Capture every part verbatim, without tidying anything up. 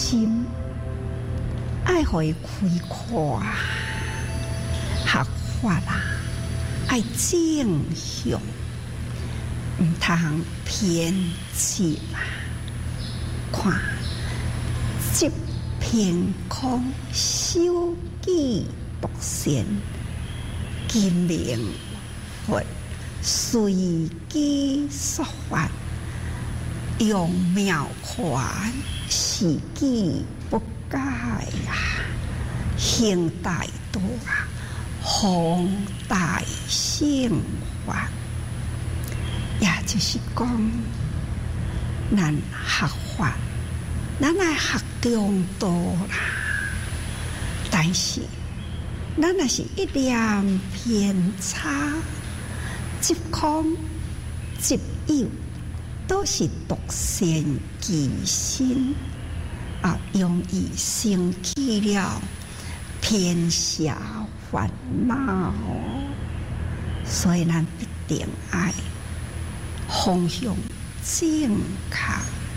心，爱互伊开阔学法啦，爱正向，毋通偏执啦。看，即凭空修己独善，今明佛随机说法，用妙权是己不改啊，行大道啊，弘大乘法，也就是讲，咱学法，咱来学中道啦。但是，咱若是一念偏差，即空即有，都是独善其身啊，容易生起了偏狭烦恼，所以咱必定爱方向正确。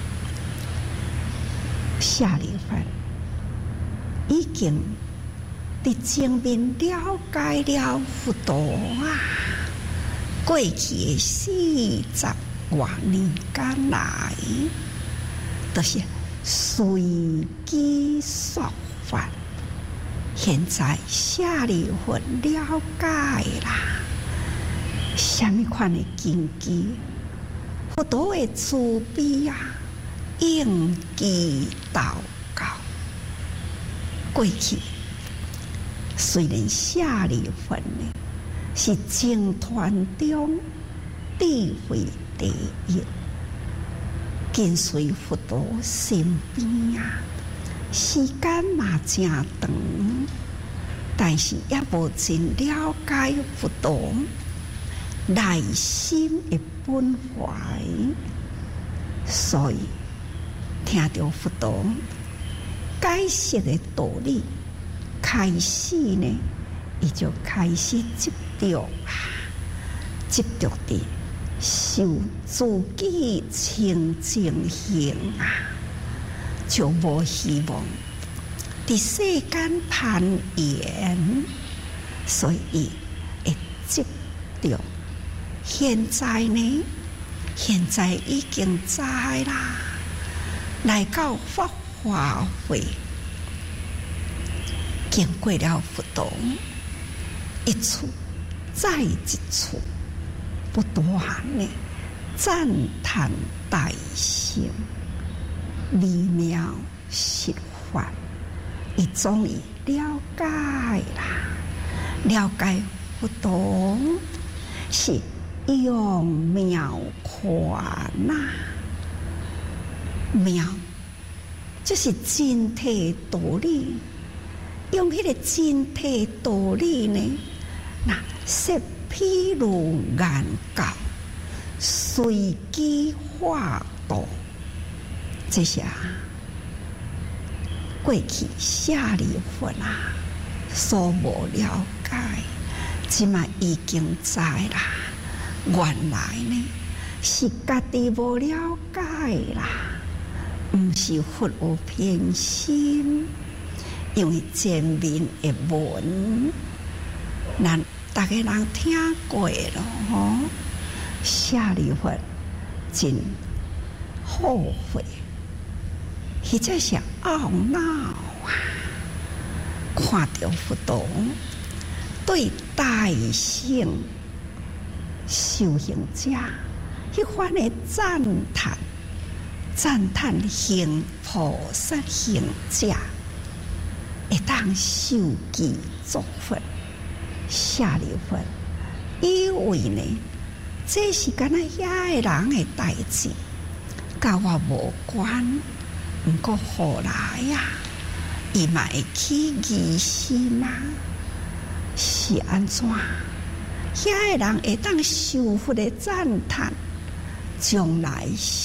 下里凡已经伫前面了解了佛陀啊，过去的四十多年间来，都是随机说法。现在下里佛了解啦，什么款的根基？佛陀的慈悲啊，应机祷告。过去虽然下里佛呢是僧团中智慧第一，跟随佛陀身边啊，时间嘛真长，但是也无真了解佛陀内心的本怀，所以听到佛陀解释的道理，开始呢，伊就开始执着啊，执着的受自己清净行啊，就无希望伫世间攀岩，所以会执着。现在呢，现在已经知啦，来到法华会，经过了佛陀一处再一处，不断的赞叹大乘微妙实法，伊终于了解啦，了解佛陀是用妙权呐，妙就是真谛道理，用迄个真谛道理呢，那说譬如言教，随机化度，这些啊，过去下里佛啦所无了解，即嘛已经知啦。原来呢是家己无了解啦，毋是佛有偏心，因为前面的文，咱大家人听过咯吼，下里佛真后悔，或者是懊恼啊，看到佛陀对大乘修行者迄番的赞叹，赞叹行菩萨行者会当受记作佛，下里佛以为呢，这是敢若遐个人的代志，甲我无关。毋过后来呀，伊嘛会起疑心啊，是安怎？遐个人会当受佛的赞叹，将来